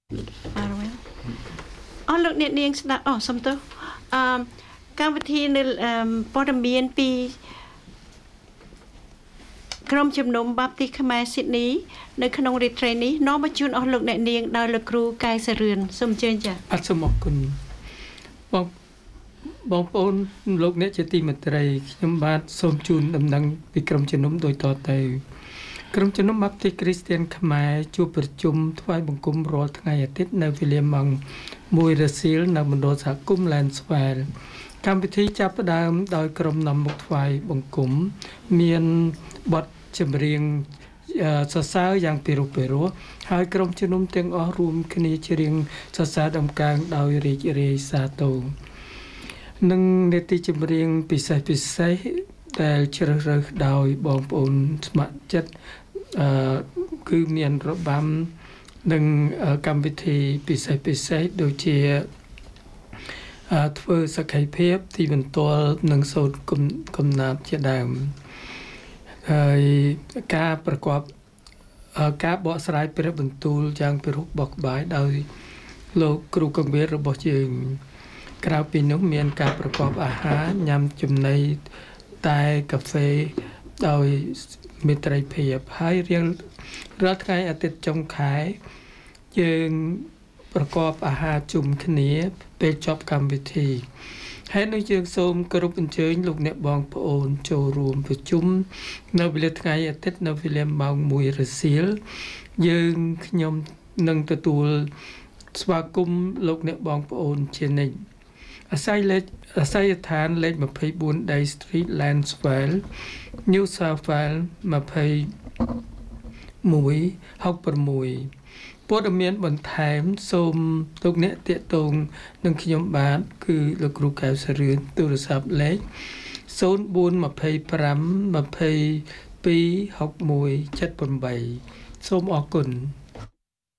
បាទអស់លោកអ្នកនាងស្ដាប់សុំទោសកម្មវិធីនៅព័ត៌មានពីក្រុមជំនុំបាប់ទីខ្មែរស៊ីដនីនៅក្នុងរាត្រីនេះនាំមកជូនអស់លោកអ្នកនាងដោយលោកគ្រូកែសរឿនសូមអញ្ជើញចា៎អរសូមអរគុណបងប្អូនលោកអ្នកជាទីមេត្រីខ្ញុំបាទសូមជូនដំណឹងពីក្រុមជំនុំដូចតទៅក្រុមជំនុំបាប់ទីគ្រីស្ទានខ្មែរជួបប្រជុំថ្វាយបង្គំរាល់ថ្ងៃអាទិត្យនៅវេលាម៉ោង 1 រសៀលនៅមណ្ឌលសហគមន៍ Landswell កម្មវិធីចាប់ផ្ដើមដោយក្រុមនាំមុខថ្វាយបង្គំមានបទចម្រៀងសរសើរយ៉ាងពិរោះពិរោះហើយក្រុមជំនុំទាំងអស់រួមគ្នាច្រៀងសរសើរដំកើងដោយរីករាយសាទរនិងនេតិចម្រៀងពិសេសដែលជ្រើសរើសដោយបងប្អូនស្ម័គ្រចិត្តគឺមានរបាំនិងកម្មវិធីពិសេសដូចជាធ្វើសក្ខីភាពទីបន្ទាល់និងសូត្រកំណាព្យជាដើមហើយការបកស្រាយព្រះបន្ទូលយ៉ាងពិរោះបោកបាយដោយលោកគ្រូកងវិររបស់យើងក្រៅពីនោះមានការប្រកបអាហារញ៉ាំចំណីតែកាហ្វេដោយមេត្រីភាពហើយរៀងរាល់ថ្ងៃអាទិត្យចុងខែយើងប្រកបអាហារជុំគ្នាពេលចប់កម្មវិធីហើយនឹងយើងសូមគោរពអញ្ជើញលោកអ្នកបងប្អូនចូលរួមប្រជុំនៅវេលាថ្ងៃអាទិត្យនៅវេលាម៉ោង 1 រសៀលយើងខ្ញុំនឹងទទួលស្វាគមន៍លោកអ្នកបងប្អូនជានិច្ចអាស័យដ្ឋានលេខ 24 Day Street Landswell New South Wales 2166ព័ត៌មានបន្ថែមសូមលោកអ្នកតាក់ទងនឹងខ្ញុំបាទគឺលោកគ្រូកែវសរឿនទូរស័ព្ទលេខ 0425 226178 សូមអរគុណ